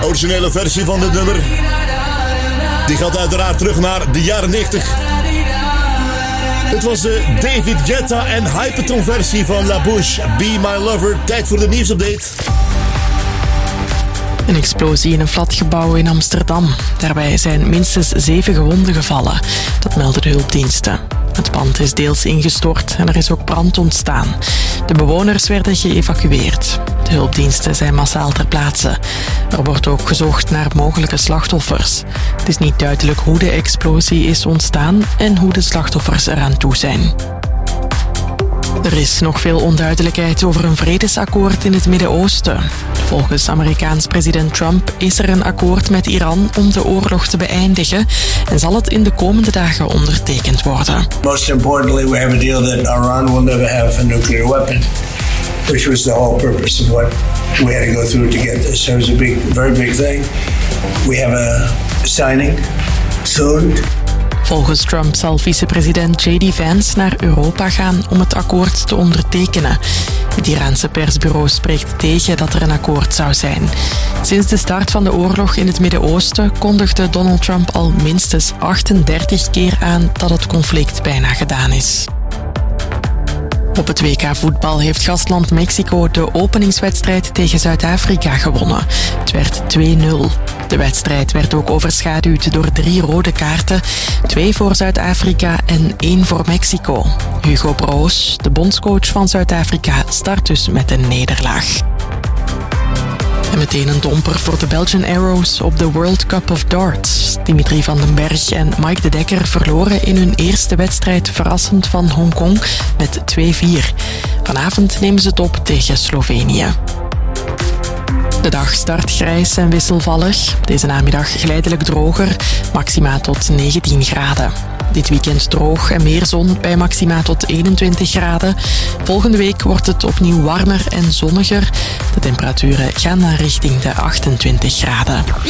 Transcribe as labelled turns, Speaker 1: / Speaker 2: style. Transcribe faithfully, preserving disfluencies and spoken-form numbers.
Speaker 1: originele versie van dit nummer, die gaat uiteraard terug naar de jaren negentig. Het was de David Guetta en Hypetron versie van La Bouche, Be My Lover. Tijd voor de nieuwsupdate.
Speaker 2: Een explosie in een flatgebouw in Amsterdam. Daarbij zijn minstens zeven gewonden gevallen. Dat melden de hulpdiensten. Het pand is deels ingestort en er is ook brand ontstaan. De bewoners werden geëvacueerd. De hulpdiensten zijn massaal ter plaatse. Er wordt ook gezocht naar mogelijke slachtoffers. Het is niet duidelijk hoe de explosie is ontstaan en hoe de slachtoffers eraan toe zijn. Er is nog veel onduidelijkheid over een vredesakkoord in het Midden-Oosten. Volgens Amerikaans president Trump is er een akkoord met Iran om de oorlog te beëindigen en zal het in de komende dagen ondertekend worden.
Speaker 3: Most importantly, we have a deal that Iran will never have a nuclear weapon, which was the whole purpose of what we had to go through to get this. So it was a big, very big thing. We have a signing soon.
Speaker 2: Volgens Trump zal vicepresident J D Vance naar Europa gaan om het akkoord te ondertekenen. Het Iraanse persbureau spreekt tegen dat er een akkoord zou zijn. Sinds de start van de oorlog in het Midden-Oosten kondigde Donald Trump al minstens achtendertig keer aan dat het conflict bijna gedaan is. Op het W K voetbal heeft gastland Mexico de openingswedstrijd tegen Zuid-Afrika gewonnen. Het werd twee nul. De wedstrijd werd ook overschaduwd door drie rode kaarten, twee voor Zuid-Afrika en één voor Mexico. Hugo Broos, de bondscoach van Zuid-Afrika, start dus met een nederlaag. En meteen een domper voor de Belgian Arrows op de World Cup of Darts. Dimitri van den Berg en Mike de Dekker verloren in hun eerste wedstrijd verrassend van Hongkong met twee vier. Vanavond nemen ze het op tegen Slovenië. De dag start grijs en wisselvallig. Deze namiddag geleidelijk droger, maxima tot negentien graden. Dit weekend droog en meer zon bij maxima tot eenentwintig graden. Volgende week wordt het opnieuw warmer en zonniger. De temperaturen gaan naar richting de achtentwintig graden.